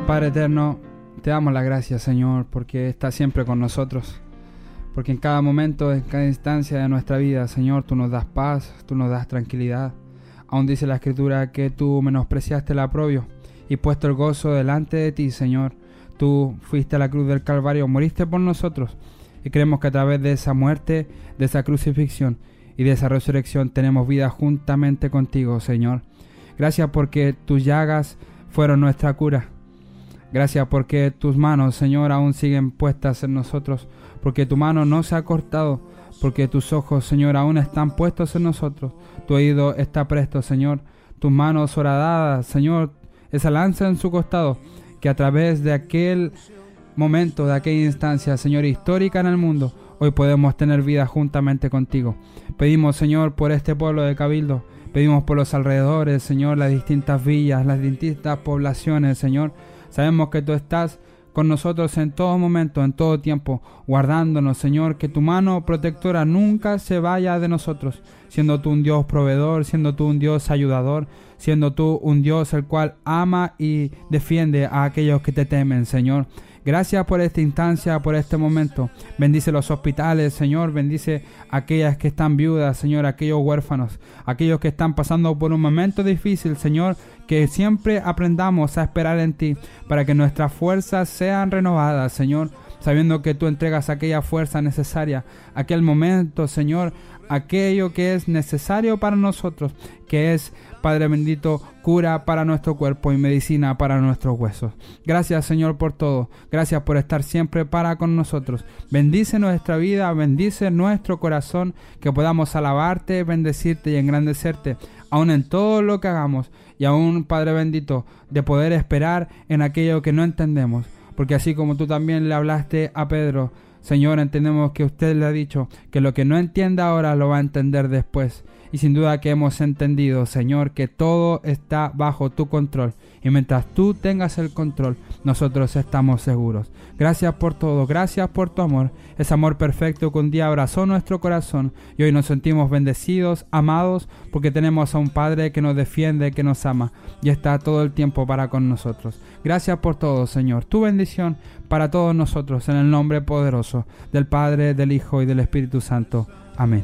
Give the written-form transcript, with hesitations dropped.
Padre eterno, te damos las gracias, Señor, porque estás siempre con nosotros. Porque en cada momento, en cada instancia de nuestra vida, Señor, tú nos das paz, tú nos das tranquilidad. Aún dice la Escritura que tú menospreciaste el oprobio y puesto el gozo delante de ti, Señor. Tú fuiste a la cruz del Calvario, moriste por nosotros. Y creemos que a través de esa muerte, de esa crucifixión y de esa resurrección tenemos vida juntamente contigo, Señor. Gracias porque tus llagas fueron nuestra cura. Gracias porque tus manos, Señor, aún siguen puestas en nosotros, porque tu mano no se ha cortado, porque tus ojos, Señor, aún están puestos en nosotros. Tu oído está presto, Señor. Tus manos horadadas, Señor, esa lanza en su costado, que a través de aquel momento, de aquella instancia, Señor, histórica en el mundo, hoy podemos tener vida juntamente contigo. Pedimos, Señor, por este pueblo de Cabildo, pedimos por los alrededores, Señor, las distintas villas, las distintas poblaciones, Señor. Sabemos que tú estás con nosotros en todo momento, en todo tiempo, guardándonos, Señor, que tu mano protectora nunca se vaya de nosotros, siendo tú un Dios proveedor, siendo tú un Dios ayudador, siendo tú un Dios el cual ama y defiende a aquellos que te temen, Señor. Gracias por esta instancia, por este momento. Bendice los hospitales, Señor. Bendice a aquellas que están viudas, Señor, aquellos huérfanos, aquellos que están pasando por un momento difícil, Señor. Que siempre aprendamos a esperar en ti para que nuestras fuerzas sean renovadas, Señor. Sabiendo que tú entregas aquella fuerza necesaria, aquel momento, Señor, aquello que es necesario para nosotros, que es, Padre bendito, cura para nuestro cuerpo y medicina para nuestros huesos. Gracias, Señor, por todo. Gracias por estar siempre para con nosotros. Bendice nuestra vida, bendice nuestro corazón, que podamos alabarte, bendecirte y engrandecerte, aún en todo lo que hagamos, y aún, Padre bendito, de poder esperar en aquello que no entendemos. Porque así como tú también le hablaste a Pedro, Señor, entendemos que usted le ha dicho que lo que no entienda ahora lo va a entender después. Y sin duda que hemos entendido, Señor, que todo está bajo tu control. Y mientras tú tengas el control, nosotros estamos seguros. Gracias por todo, gracias por tu amor. Ese amor perfecto que un día abrazó nuestro corazón. Y hoy nos sentimos bendecidos, amados, porque tenemos a un Padre que nos defiende, que nos ama. Y está todo el tiempo para con nosotros. Gracias por todo, Señor. Tu bendición para todos nosotros, en el nombre poderoso del Padre, del Hijo y del Espíritu Santo. Amén.